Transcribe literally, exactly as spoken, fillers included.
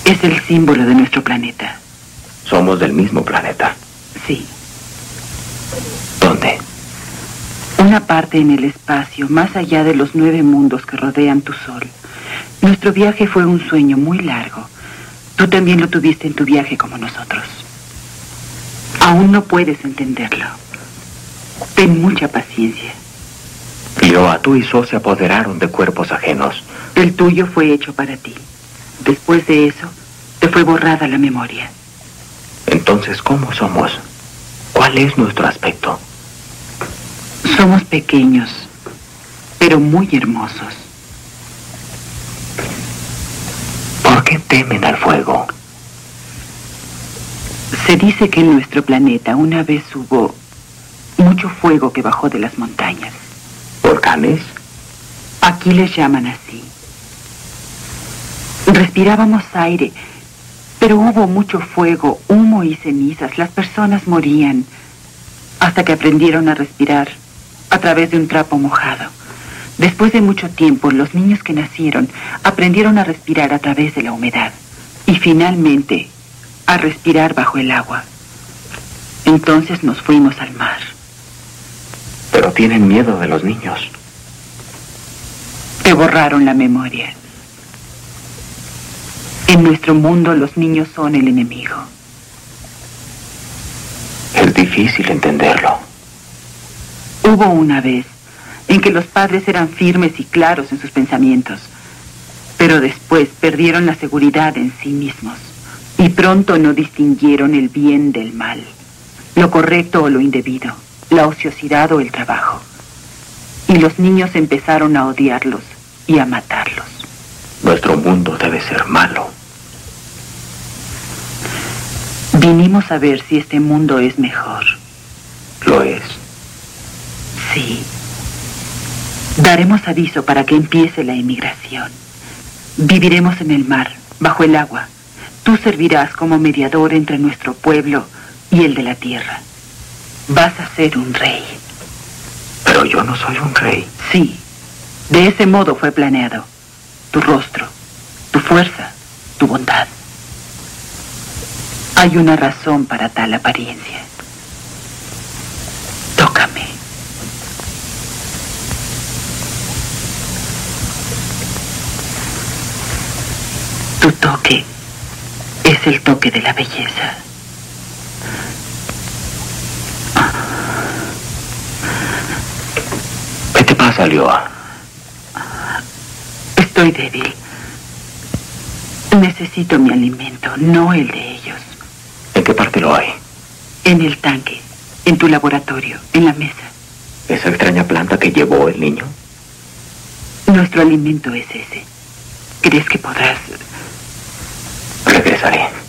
Es el símbolo de nuestro planeta. Somos del mismo planeta. Sí. ¿Dónde? Una parte en el espacio, más allá de los nueve mundos que rodean tu sol. Nuestro viaje fue un sueño muy largo. Tú también lo tuviste en tu viaje como nosotros. Aún no puedes entenderlo. Ten mucha paciencia. Lioa, tú y So se apoderaron de cuerpos ajenos. El tuyo fue hecho para ti. Después de eso, te fue borrada la memoria. Entonces, ¿cómo somos? ¿Cuál es nuestro aspecto? Somos pequeños, pero muy hermosos. ¿Por qué temen al fuego? Se dice que en nuestro planeta una vez hubo mucho fuego que bajó de las montañas. ¿Volcanes? Aquí les llaman así. Respirábamos aire, pero hubo mucho fuego, humo y cenizas. Las personas morían hasta que aprendieron a respirar a través de un trapo mojado. Después de mucho tiempo, los niños que nacieron aprendieron a respirar a través de la humedad y finalmente a respirar bajo el agua. Entonces nos fuimos al mar. Pero tienen miedo de los niños. Te borraron la memoria. En nuestro mundo los niños son el enemigo. Es difícil entenderlo. Hubo una vez en que los padres eran firmes y claros en sus pensamientos, pero después perdieron la seguridad en sí mismos y pronto no distinguieron el bien del mal, lo correcto o lo indebido, la ociosidad o el trabajo. Y los niños empezaron a odiarlos y a matarlos. Nuestro mundo debe ser malo. Vinimos a ver si este mundo es mejor. ¿Lo es? Sí. Daremos aviso para que empiece la emigración. Viviremos en el mar, bajo el agua. Tú servirás como mediador entre nuestro pueblo y el de la tierra. Vas a ser un rey. Pero yo no soy un rey. Sí. De ese modo fue planeado. Tu rostro, tu fuerza, tu bondad. Hay una razón para tal apariencia. Tócame. Tu toque es el toque de la belleza. ¿Qué te pasa, Lioa? Estoy débil. Necesito mi alimento, no el de ellos. ¿En qué parte lo hay? En el tanque, en tu laboratorio, en la mesa. ¿Esa extraña planta que llevó el niño? Nuestro alimento es ese. ¿Crees que podrás...? Regresaré.